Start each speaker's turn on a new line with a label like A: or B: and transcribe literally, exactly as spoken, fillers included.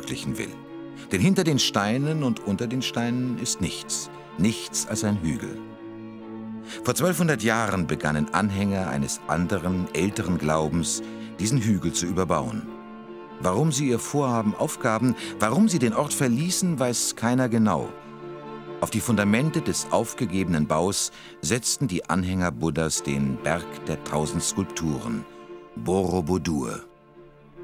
A: verwirklichen will. Denn hinter den Steinen und unter den Steinen ist nichts, nichts als ein Hügel. Vor zwölfhundert Jahren begannen Anhänger eines anderen, älteren Glaubens, diesen Hügel zu überbauen. Warum sie ihr Vorhaben aufgaben, warum sie den Ort verließen, weiß keiner genau. Auf die Fundamente des aufgegebenen Baus setzten die Anhänger Buddhas den Berg der tausend Skulpturen, Borobudur.